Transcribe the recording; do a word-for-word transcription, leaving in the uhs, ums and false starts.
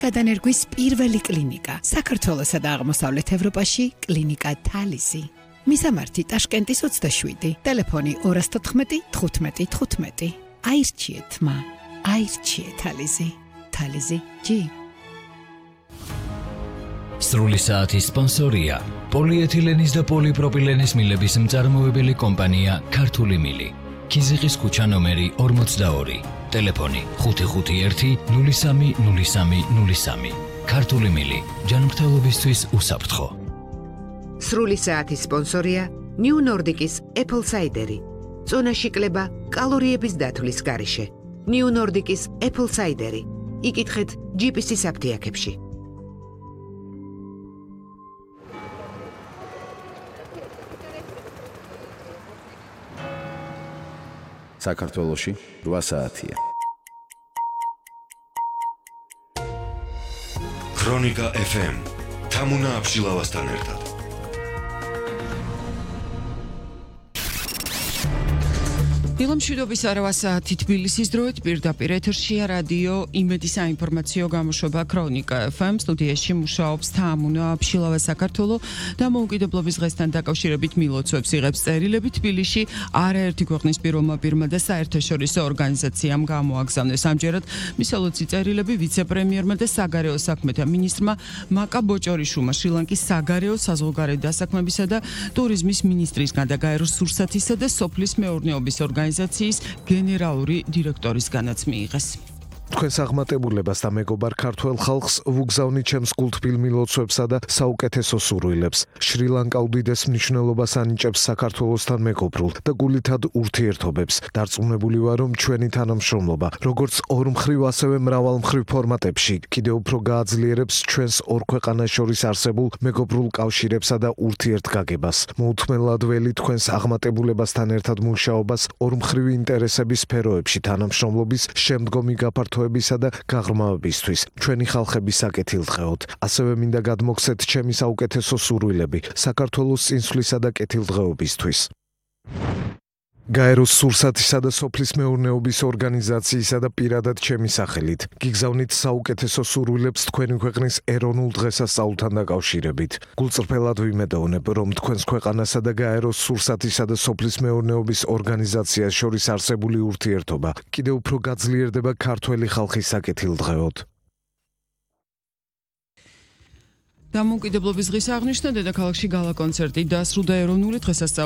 გადანერგვის პირველი კლინიკა საქართველოსა და აღმოსავლეთ ევროპაში კლინიკა თალისი. მისამართი ტაშკენტის ოცდაშვიდი, ტელეფონი ორას თოთხმეტი თხუთმეტი თხუთმეტი. აირჩიეთ მა, აირჩიეთ თალისი, თალისი ჯი. სრული საათის სპონსორია პოლიეთილენის და პოლიპროპილენის მილების მწარმოებელი კომპანია ქართული მილი. ქიზიყის ქუჩა ნომერი ორმოცდაორი. ტელეფონი ხუთი ხუთი ერთი ნული სამი ნული სამი ნული სამი. ქართული მილი ჯანმრთელობისთვის უსაფრთხო. სრული საათის სპონსორია New Nordic-ის Apple Cider-ი. წონაში კლება კალორიების დათვლის გარეშე. New Nordic-ის Apple Cider-ი. იკითხეთ ჯი პი სი-ის აფთიაქებში. საქართველოში რვა საათია. ქრონიკა ეფ ემ თამუნა აბშილავასთან ერთად. დილომშვიდობის რვა საათი თბილისის დროით პირდაპირ ეთერშია რადიო იმედი საინფორმაციო გამოშვება ქრონიკა ეფ ემ. სტუდიაში მუშაობს თამუნა აბშილავა. საქართველო დამოუკიდებლობის დღესთან დაკავშირებით მილოცვებს იღებს წერილები. თბილისში არაერთი ქვეყნის პიროვმა პირმა და საერთაშორისო ორგანიზაციამ გამოაგზავნეს. ამჯერად მისალოცი წერილები ვიცე-პრემიერმა და საგარეო საქმეთა მინისტრმა მაკა ბოჭორიშვილმა, შრი-ლანკის საგარეო, საზღვარგარეთ დასაქმებისა და ტურიზმის მინისტრისგან და გაერო სურსათისა და სოფლის მეურნეობის ორგანიზაციის გენერალური დირექტორისგანაც მიიღეს. თქვენს აღმატებულებას და მეგობარ ქართველ ხალხს ვუგზავნით ჩემს კულტფილ მილოცვებსა და საუკეთესო სურვილებს. შრი-ლანკა უდიდეს მნიშვნელობას ანიჭებს საქართველოსთან მეგობრულ და გულითად ურთიერთობებს. დარწმუნებული ვარ, რომ ჩვენი თანამშრომლობა, როგორც ორმხრივ, ასევე მრავალმხრივ ფორმატებში, კიდევ უფრო გააძლიერებს ჩვენს ორ ქვეყანას შორის არსებულ მეგობრულ კავშირებსა და ურთიერთგაგებას. მოუთმენლად ველი თქვენს აღმატებულებასთან ერთად მუშაობას ორმხრივი ინტერესების სფეროებში თანამშრომლობის შემდგომი გაფართოებისა და გაღრმავებისთვის. ჩვენი ხალხების საკეთილდღეოდ. ასევე მინდა გადმოგცეთ ჩემი საუკეთესო სურვილები საქართველოს წინსვლისა და კეთილდღეობისთვის. გაეროს სურსათისა და სოფლის მეურნეობის ორგანიზაციისა და პირადად ჩემი სახელით გიგზავნით საუკეთესო სურვილებს თქვენი ქვეყნის ეროვნულ დღესასწაულთან დაკავშირებით. გულწრფელად ვიმედოვნებ, რომ თქვენს ქვეყანასა და გაეროს სურსათისა და სოფლის მეურნეობის ორგანიზაციას შორის არსებული ურთიერთობა კიდევ უფრო გაძლიერდება ქართველი ხალხის საკეთილდღეოდ. დამოუკიდებლობის დღის აღნიშვნა დედაქალაქში გალა კონცერტი დასრულდა ეროვნული დღესასწაული